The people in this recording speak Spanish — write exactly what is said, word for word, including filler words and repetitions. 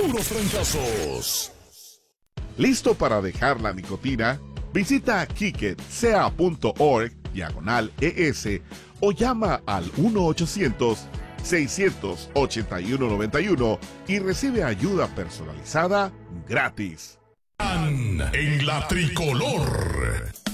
puros trancazos. ¿Listo para dejar la nicotina? Visita kicketca punto org diagonal es o llama al uno ochocientos, seiscientos ochenta y uno noventa y uno y recibe ayuda personalizada gratis. En la tricolor.